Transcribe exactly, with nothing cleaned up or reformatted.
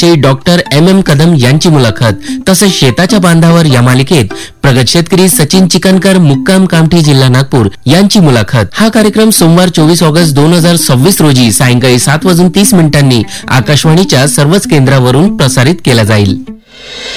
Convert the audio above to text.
परिचयी doctor M M Kadam यांची मुलाखत, तसेच शेताच्या बांधावर या मालिकेत प्रगत शेतकरी सचिन चिकनकर मुक्काम कामठी जिल्हा नागपूर यांची मुलाखत. हा कार्यक्रम सोमवार चोवीस ऑगस्ट दोन हजार सव्वीस रोजी सायंकाळी सात वाजून तीस मिनिटांनी आकाशवाणीच्या सर्वच केंद्रावरून प्रसारित केला जाईल.